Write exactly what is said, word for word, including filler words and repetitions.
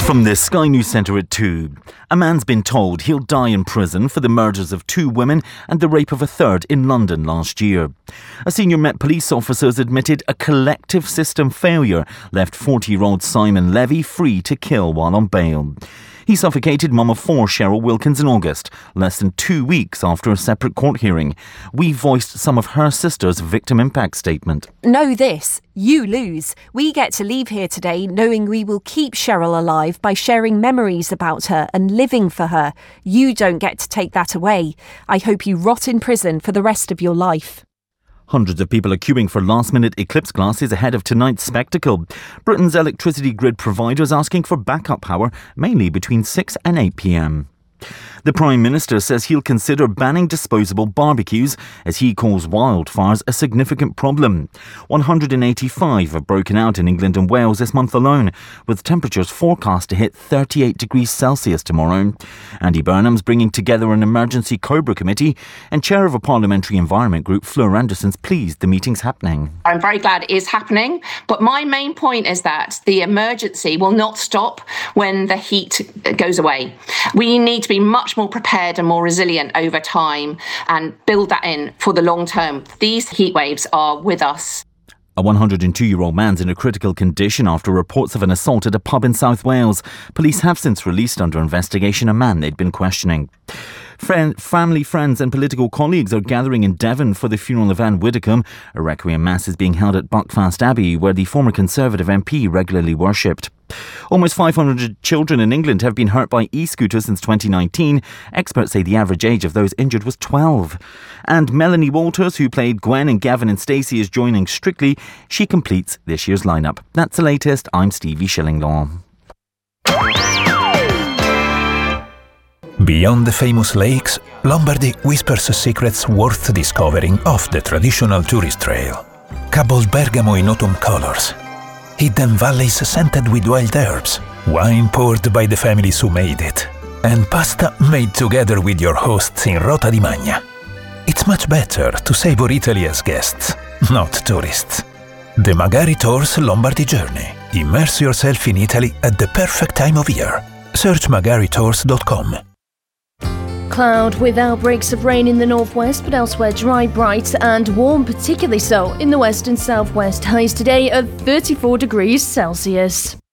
From the Sky News Centre at two. A man's been told he'll die in prison for the murders of two women and the rape of a third in London last year. A senior Met police officer has admitted a collective system failure left forty-year-old Simon Levy free to kill while on bail. He suffocated mum of four Cheryl Wilkins in August, less than two weeks after a separate court hearing. We voiced some of her sister's victim impact statement. Know this, you lose. We get to leave here today knowing we will keep Cheryl alive by sharing memories about her and living for her. You don't get to take that away. I hope you rot in prison for the rest of your life. Hundreds of people are queuing for last-minute eclipse glasses ahead of tonight's spectacle. Britain's electricity grid provider is asking for backup power, mainly between six and eight p.m. The Prime Minister says he'll consider banning disposable barbecues as he calls wildfires a significant problem. one hundred eighty-five have broken out in England and Wales this month alone, with temperatures forecast to hit thirty-eight degrees Celsius tomorrow. Andy Burnham's bringing together an emergency Cobra committee, and chair of a parliamentary environment group, Fleur Anderson's pleased the meeting's happening. I'm very glad it is happening, but my main point is that the emergency will not stop when the heat goes away. We need to be much more prepared and more resilient over time and build that in for the long term. These heat waves are with us. A one hundred two-year-old man's in a critical condition after reports of an assault at a pub in South Wales. Police have since released under investigation a man they'd been questioning. Friend, family, friends and political colleagues are gathering in Devon for the funeral of Anne Widdecombe. A requiem mass is being held at Buckfast Abbey, where the former Conservative M P regularly worshipped. Almost five hundred children in England have been hurt by e-scooters since twenty nineteen. Experts say the average age of those injured was twelve. And Melanie Walters, who played Gwen in Gavin and Stacey, is joining Strictly. She completes this year's lineup. That's the latest. I'm Stevie Shillinglaw. Beyond the famous lakes, Lombardy whispers secrets worth discovering off the traditional tourist trail. Cabos Bergamo in autumn colors, hidden valleys scented with wild herbs, wine poured by the families who made it, and pasta made together with your hosts in Rota di Magna. It's much better to savor Italy as guests, not tourists. The Magari Tours Lombardy Journey. Immerse yourself in Italy at the perfect time of year. Search magari tours dot com. Cloud with outbreaks of rain in the northwest, but elsewhere dry, bright and warm, particularly so in the west and southwest. Highs today of thirty-four degrees Celsius.